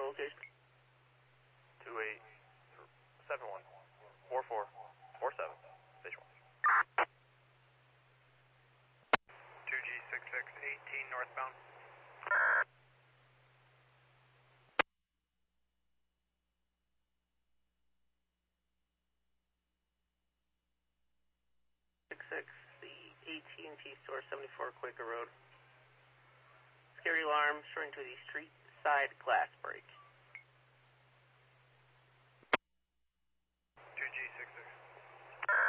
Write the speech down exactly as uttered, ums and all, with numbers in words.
location. two eight seven one four four four seven. Visual. two G six six eighteen northbound. six six, the A T and T store, seventy-four Quaker Road. Scary alarm, showing to the street side glass break.